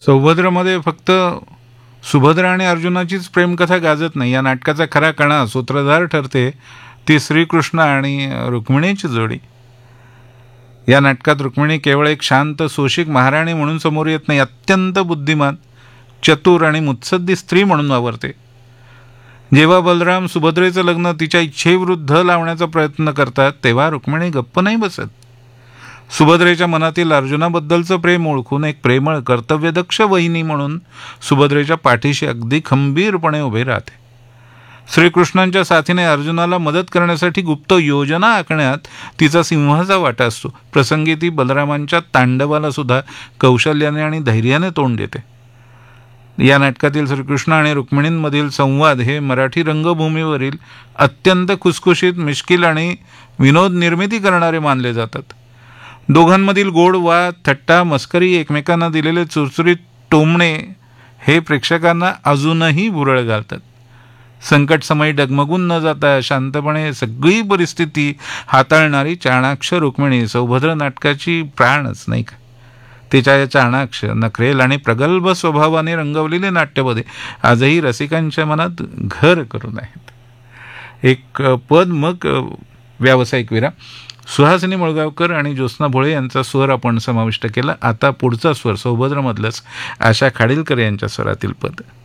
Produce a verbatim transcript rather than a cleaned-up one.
सौभद्रमध्ये फक्त सुभद्रा आणि अर्जुनाचीच प्रेमकथा गाजत नाही. या नाटकाचा खरा कणा सूत्रधार ठरते ती श्रीकृष्ण आणि रुक्मिणीची जोडी. या नाटकात रुक्मिणी केवळ एक शांत सोशिक महाराणी म्हणून समोर येत नाही, अत्यंत बुद्धिमान, चतुर आणि मुत्सद्दी स्त्री म्हणून वावरते. जेव्हा बलराम सुभद्रेचं लग्न तिच्या इच्छेविरुद्ध लावण्याचा प्रयत्न करतात तेव्हा रुक्मिणी गप्प नाही बसत. सुभद्रेच्या मनातील अर्जुनाबद्दलचं प्रेम ओळखून एक प्रेमळ कर्तव्यदक्ष वहिनी म्हणून सुभद्रेच्या पाठीशी अगदी खंबीरपणे उभे राहते. श्रीकृष्णांच्या साथीने अर्जुनाला मदत करण्यासाठी गुप्त योजना आखण्यात तिचा सिंहाचा वाटा असतो. प्रसंगी ती बलरामांच्या तांडवाला सुद्धा कौशल्याने आणि धैर्याने तोंड देते. या नाटकातील श्रीकृष्ण आणि रुक्मिणींमधील संवाद हे मराठी रंगभूमीवरील अत्यंत खुसखुशीत, मिश्किल आणि विनोद निर्मिती करणारे मानले जातात. दोघांमधील गोड वाद, थट्टा, मस्करी, एकमेकांना दिलेले चुरचुरीत टोमणे हे प्रेक्षकांना अजूनही भुरळ घालतात. संकटसमयी डगमगून न जाता शांतपणे सगळी परिस्थिती हाताळणारी चाणाक्ष रुक्मिणी सौभद्र नाटकाची प्राणच, नाही का? तिच्या या चाणाक्ष, नखरेल आणि प्रगल्भ स्वभावाने रंगवलेले नाट्यपदे आजही रसिकांच्या मनात घर करून आहेत. एक पद, मग व्यावसायिक विराम. सुहासिनी मुळगावकर आणि ज्योत्स्ना भोळे यांचा स्वर आपण समाविष्ट केला. आता पुढचा स्वर सौभद्रमधलंच आशा खाडीलकर यांच्या स्वरातील पद.